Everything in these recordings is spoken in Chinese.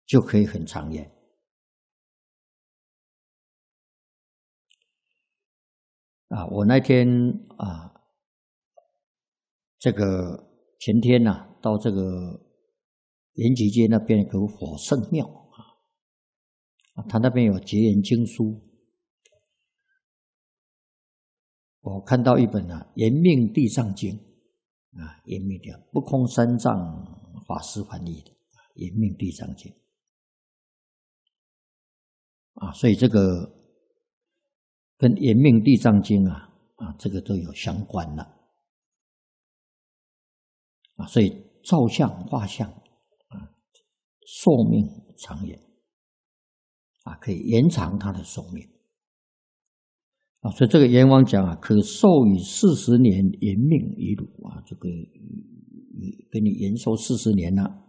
就可以很长远。我那天这个前天到这个延吉街那边有个火圣庙他那边有结缘经书，我看到一本延命地藏经延命的不空三藏法师翻译的延命地藏经所以这个跟延命地藏经这个都有相关了所以照相画像寿命长远可以延长他的寿命所以这个阎王讲可授予40年延命遗辱这个给你延寿40年了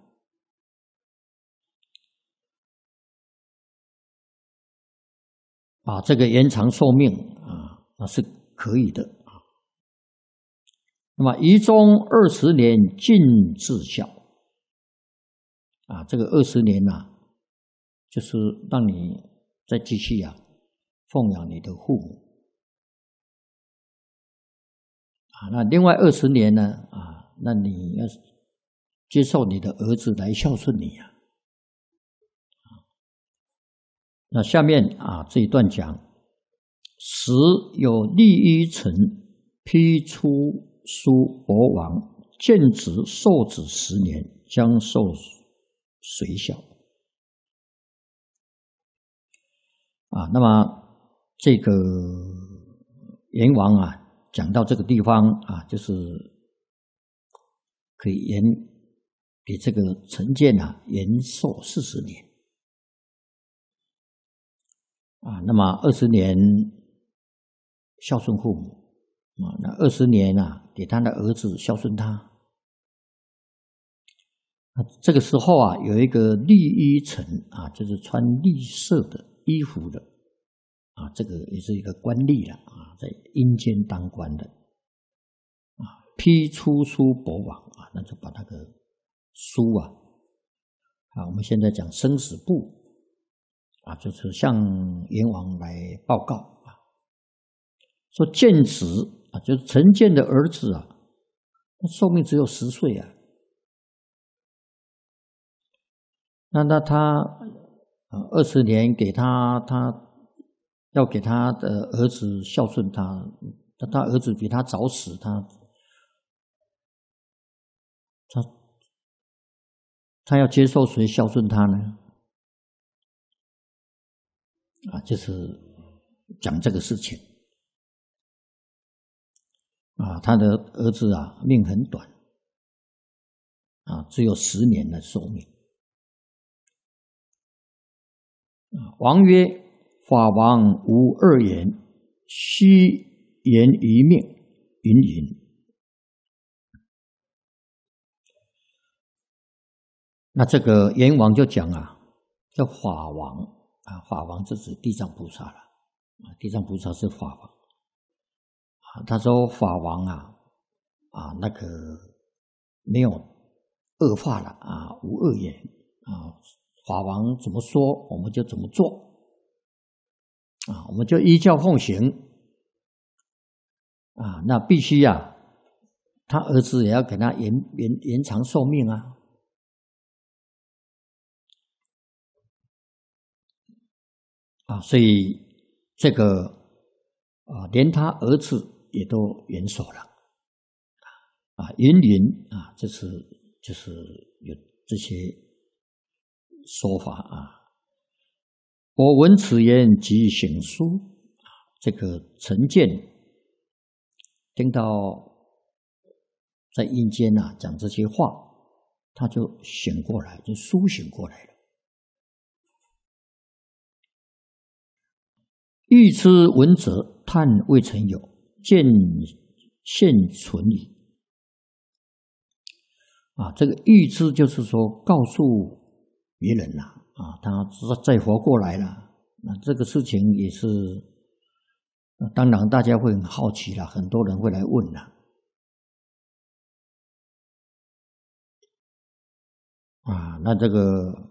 这个延长寿命那是可以的那么遗终20年尽至孝这个20年就是让你再继续奉养你的父母那另外20年呢那你要接受你的儿子来孝顺你那下面这一段讲时有利依臣批出书博王见子受子10年将受随孝那么这个阎王讲到这个地方就是可以给这个陈建延寿40年那么20年孝顺父母那20年给他的儿子孝顺他这个时候有一个绿衣臣就是穿绿色的衣服的这个也是一个官吏了在阴间当官的批出书博王那就把那个书我们现在讲生死簿就是向阎王来报告说建子就是陈建的儿子寿命只有10岁那他20年给他要给他的儿子孝顺他儿子比他早死他要接受谁孝顺他呢就是讲这个事情他的儿子命很短只有10年的寿命王曰法王无2言须言一命云那这个阎王就讲叫法王法王是指地藏菩萨了地藏菩萨是法王他说法王那个没有恶法了无恶言法王怎么说我们就怎么做我们就依教奉行那必须他儿子也要给他延长寿命所以这个连他儿子也都延寿了云就是有这些说法我闻此言即醒书这个陈建听到在阴间讲这些话他就醒过来就苏醒过来了欲知闻者叹未曾有见现存矣这个预知就是说告诉别人他再活过来了那这个事情也是当然大家会很好奇了很多人会来问了那这个